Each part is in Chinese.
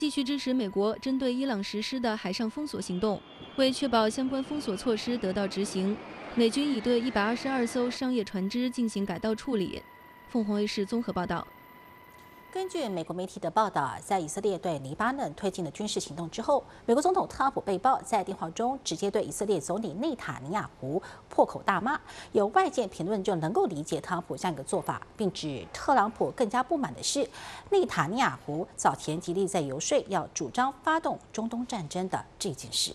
继续支持美国针对伊朗实施的海上封锁行动。为确保相关封锁措施得到执行，美军已对122艘商业船只进行改道处理。凤凰卫视综合报道。 根据美国媒体的报道，在以色列对黎巴嫩推进了军事行动之后，美国总统特朗普被曝在电话中直接对以色列总理内塔尼亚胡破口大骂。有外界评论就能够理解特朗普这样一个做法，并指特朗普更加不满的是，内塔尼亚胡早前极力在游说要主张发动中东战争的这件事。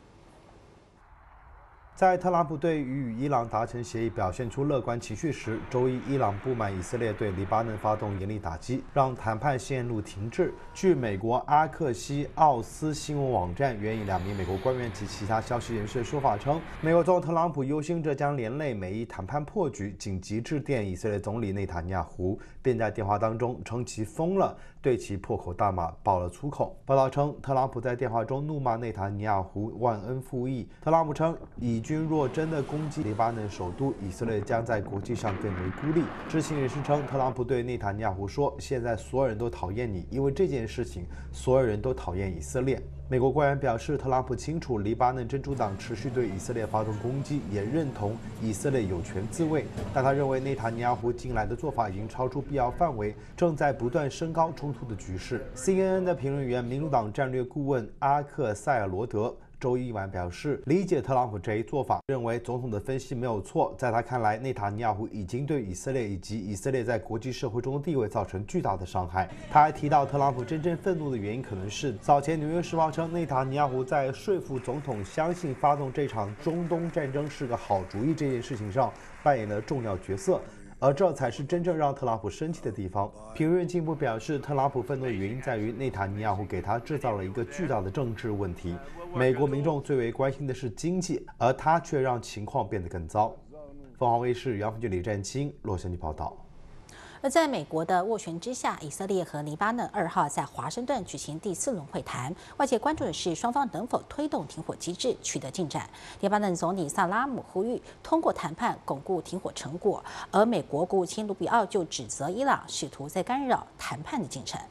在特朗普对于与伊朗达成协议表现出乐观情绪时，周一伊朗不满以色列对黎巴嫩发动严厉打击，让谈判陷入停滞。据美国阿克西奥斯新闻网站援引2名美国官员及其他消息人士的说法称，美国总统特朗普忧心这将连累美伊谈判破局，紧急致电以色列总理内塔尼亚胡，并在电话当中称其疯了，对其破口大骂，爆了粗口。报道称，特朗普在电话中怒骂内塔尼亚胡忘恩负义。特朗普称，以军若真的攻击黎巴嫩首都，以色列将在国际上更为孤立。知情人士称，特朗普对内塔尼亚胡说：“现在所有人都讨厌你，因为这件事情，所有人都讨厌以色列。”美国官员表示，特朗普清楚黎巴嫩真主党持续对以色列发动攻击，也认同以色列有权自卫，但他认为内塔尼亚胡近来的做法已经超出必要范围，正在不断升高冲突的局势。CNN 的评论员、民主党战略顾问阿克塞尔罗德 周一晚表示，理解特朗普这一做法，认为总统的分析没有错。在他看来，内塔尼亚胡已经对以色列以及以色列在国际社会中的地位造成巨大的伤害。他还提到，特朗普真正愤怒的原因可能是早前《纽约时报》称，内塔尼亚胡在说服总统相信发动这场中东战争是个好主意这件事情上扮演了重要角色。 而这才是真正让特朗普生气的地方。评论员进一步表示，特朗普愤怒的原因在于内塔尼亚胡给他制造了一个巨大的政治问题。美国民众最为关心的是经济，而他却让情况变得更糟。凤凰卫视杨凤俊、李占清洛杉矶报道。 而在美国的斡旋之下，以色列和黎巴嫩2号在华盛顿举行第4轮会谈。外界关注的是双方能否推动停火机制取得进展。黎巴嫩总理萨拉姆呼吁通过谈判巩固停火成果，而美国国务卿卢比奥就指责伊朗试图在干扰谈判的进程。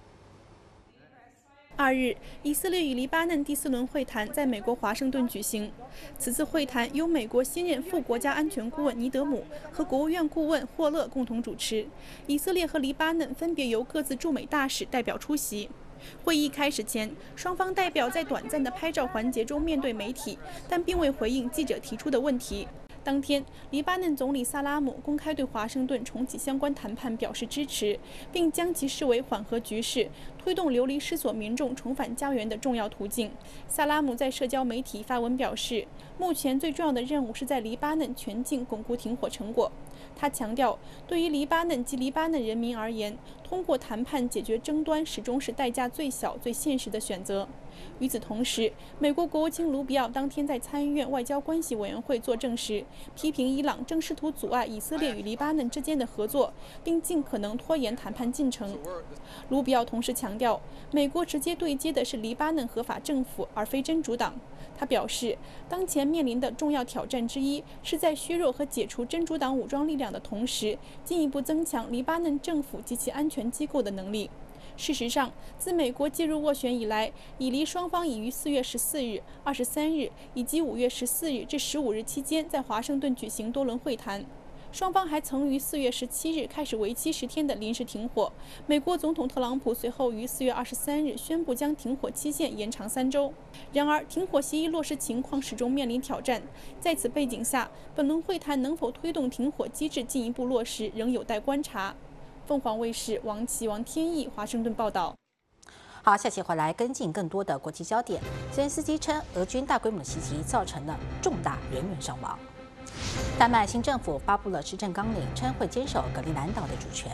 2日，以色列与黎巴嫩第4轮会谈在美国华盛顿举行。此次会谈由美国新任副国家安全顾问尼德姆和国务院顾问霍勒共同主持，以色列和黎巴嫩分别由各自驻美大使代表出席。会议开始前，双方代表在短暂的拍照环节中面对媒体，但并未回应记者提出的问题。 当天，黎巴嫩总理萨拉姆公开对华盛顿重启相关谈判表示支持，并将其视为缓和局势、推动流离失所民众重返家园的重要途径。萨拉姆在社交媒体发文表示，目前最重要的任务是在黎巴嫩全境巩固停火成果。他强调，对于黎巴嫩及黎巴嫩人民而言，通过谈判解决争端始终是代价最小、最现实的选择。 与此同时，美国国务卿卢比奥当天在参议院外交关系委员会作证时，批评伊朗正试图阻碍以色列与黎巴嫩之间的合作，并尽可能拖延谈判进程。卢比奥同时强调，美国直接对接的是黎巴嫩合法政府，而非真主党。他表示，当前面临的重要挑战之一，是在削弱和解除真主党武装力量的同时，进一步增强黎巴嫩政府及其安全机构的能力。 事实上，自美国介入斡旋以来，以黎双方已于4月14日、23日以及5月14日至15日期间在华盛顿举行多轮会谈。双方还曾于4月17日开始为期10天的临时停火。美国总统特朗普随后于4月23日宣布将停火期限延长3周。然而，停火协议落实情况始终面临挑战。在此背景下，本轮会谈能否推动停火机制进一步落实，仍有待观察。 凤凰卫视王琦、王天意华盛顿报道。 好，下期回来跟进更多的国际焦点。泽连斯基称，俄军大规模袭击造成了重大人员伤亡。丹麦新政府发布了施政纲领，称会坚守格陵兰岛的主权。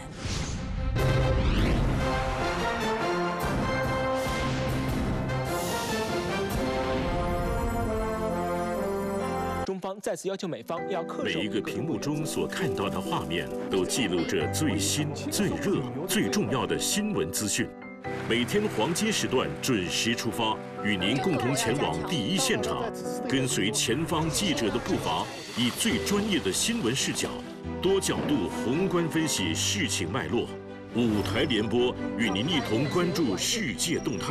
中方再次要求美方要恪守。 每一个屏幕中所看到的画面，都记录着最新、最热、最重要的新闻资讯。每天黄金时段准时出发，与您共同前往第一现场，跟随前方记者的步伐，以最专业的新闻视角，多角度宏观分析事情脉络。5台联播，与您一同关注世界动态。